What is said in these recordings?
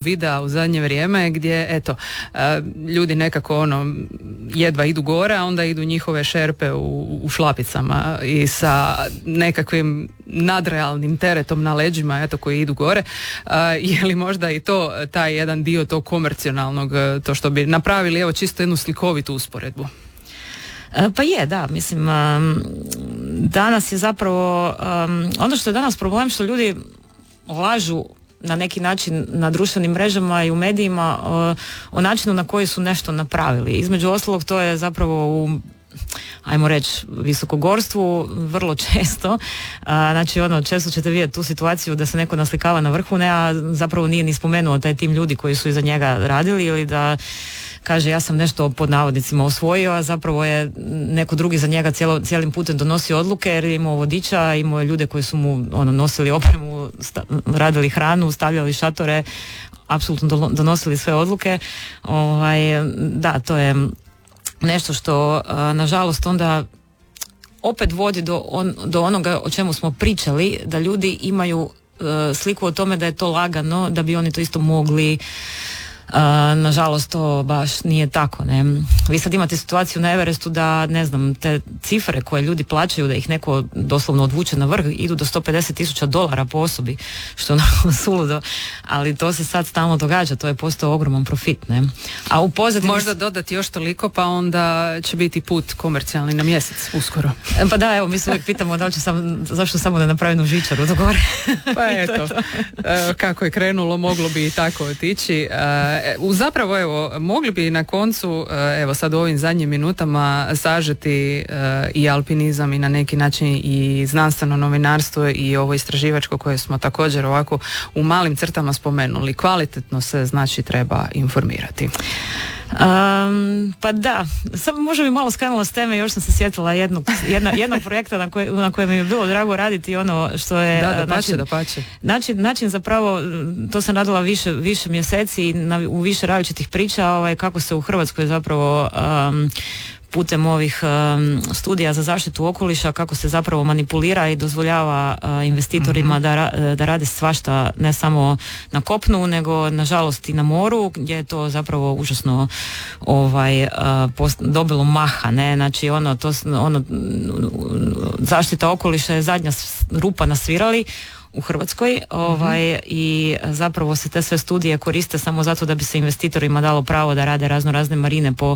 videa u zadnje vrijeme gdje eto ljudi nekako jedva idu gore, a onda idu njihove šerpe u šlapicama i sa nekakvim nadrealnim teretom na leđima eto koji idu gore. Je li možda i to taj jedan dio tog komercionalnog, to što bi napravili evo čisto jednu slikovitu usporedbu? Pa je, da, mislim, danas je zapravo, ono što je danas problem što ljudi lažu na neki način na društvenim mrežama i u medijima o načinu na koji su nešto napravili. Između ostalog to je zapravo u, ajmo reći, visokogorstvu vrlo često. Znači često ćete vidjeti tu situaciju da se neko naslikava na vrhu, a zapravo nije ni spomenuo taj tim ljudi koji su iza njega radili, ili da kaže ja sam nešto pod navodnicima osvojio, a zapravo je neko drugi za njega cijelim putem donosio odluke jer je imao vodiča, imao je ljude koji su mu nosili opremu, radili hranu, stavljali šatore, apsolutno donosili sve odluke. Da, to je nešto što nažalost onda opet vodi do onoga o čemu smo pričali, da ljudi imaju sliku o tome da je to lagano, da bi oni to isto mogli. Nažalost to baš nije tako, ne. Vi sad imate situaciju na Everestu da, ne znam, te cifre koje ljudi plaćaju da ih neko doslovno odvuče na vrh idu do $150,000 po osobi, što je suludo, ali to se sad stalno događa, to je postao ogroman profit, ne. A u pozadini... Možda dodati još toliko, pa onda će biti put komercijalni na mjesec uskoro. Pa da, evo, mi se uvijek pitamo da li će zašto samo da napravimo žičaru do gore. Pa eto, kako je krenulo, moglo bi i tako otići. Zapravo evo, mogli bi na koncu evo sad u ovim zadnjim minutama sažeti i alpinizam i na neki način i znanstveno novinarstvo i ovo istraživačko koje smo također ovako u malim crtama spomenuli. Kvalitetno se znači treba informirati. Pa da, samo možda bi malo skrenula s teme, još sam se sjetila jednog projekta na kojem mi je bilo drago raditi, ono što je način zapravo, to sam radila više mjeseci u više različitih priča, kako se u Hrvatskoj zapravo putem ovih studija za zaštitu okoliša, kako se zapravo manipulira i dozvoljava investitorima da rade svašta, ne samo na kopnu, nego nažalost i na moru, gdje je to zapravo užasno dobilo maha, ne, znači zaštita okoliša je zadnja rupa na svirali u Hrvatskoj, i zapravo se te sve studije koriste samo zato da bi se investitorima dalo pravo da rade razne marine po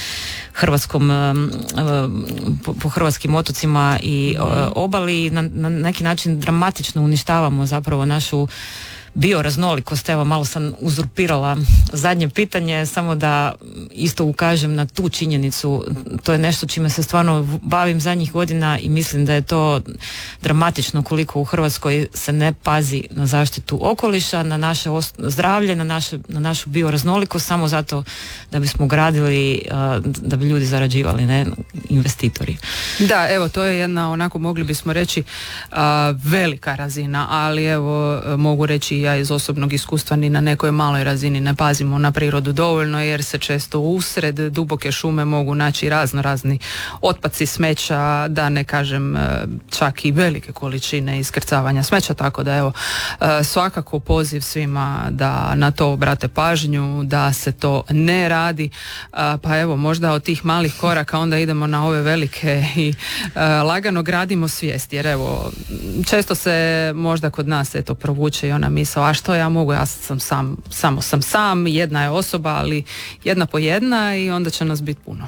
hrvatskim otocima i obali. Na neki način dramatično uništavamo zapravo našu bioraznolikost. Evo, malo sam uzurpirala zadnje pitanje, samo da isto ukažem na tu činjenicu. To je nešto čime se stvarno bavim zadnjih godina i mislim da je to dramatično koliko u Hrvatskoj se ne pazi na zaštitu okoliša, na naše zdravlje, na našu bioraznolikost, samo zato da bismo gradili, da bi ljudi zarađivali, ne investitori. Da, evo, to je jedna, onako mogli bismo reći, velika razina, ali evo, mogu reći ja iz osobnog iskustva ni na nekoj maloj razini ne pazimo na prirodu dovoljno, jer se često usred duboke šume mogu naći razni otpaci smeća, da ne kažem čak i velike količine iskrcavanja smeća, tako da evo, svakako poziv svima da na to obrate pažnju, da se to ne radi, pa evo, možda od tih malih koraka onda idemo na ove velike i lagano gradimo svijest, jer evo, često se možda kod nas eto provuče i ona misao, a što ja mogu, ja samo sam sam, jedna je osoba, ali jedna po jedna i onda će nas biti puno.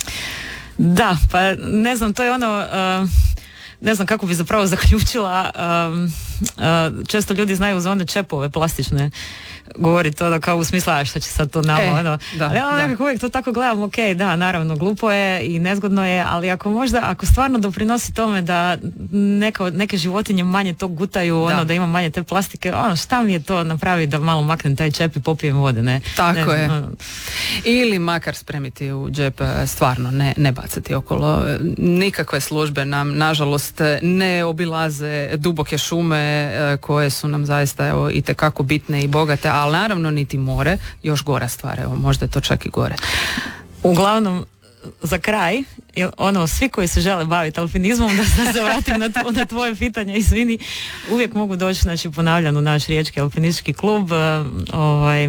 Da, pa ne znam, to je ono, ne znam kako bi zapravo zaključila, često ljudi znaju za one čepove plastične, govori to da kao u smislu, a šta će sad to nama, ali ja nekako uvijek to tako gledam, ok, da, naravno, glupo je i nezgodno je, ali ako stvarno doprinosi tome da neke životinje manje to gutaju, da ima manje te plastike, šta mi je to napravi da malo maknem taj čep i popijem vode, ne? Tako je. Ili makar spremiti u džep, stvarno, ne bacati okolo. Nikakve službe nam, nažalost, ne obilaze duboke šume koje su nam zaista, evo, itekako bitne i bogate, ali naravno niti more, još gora stvar, evo, možda je to čak i gore. Uglavnom, za kraj, svi koji se žele baviti alpinizmom, da se vratim na tvoje pitanje, izvini, uvijek mogu doći, znači, ponavljam, u naš riječki alpinistički klub,